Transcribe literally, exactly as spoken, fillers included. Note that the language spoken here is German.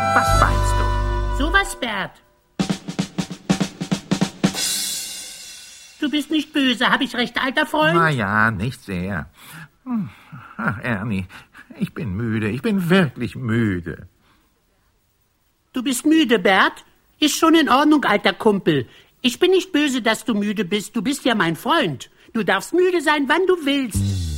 Was meinst du? Sowas, Bert. Du bist nicht böse, hab ich recht, alter Freund? Na ja, nicht sehr. Ach, Ernie, ich bin müde, ich bin wirklich müde. Du bist müde, Bert? Ist schon in Ordnung, alter Kumpel. Ich bin nicht böse, dass du müde bist, du bist ja mein Freund. Du darfst müde sein, wann du willst.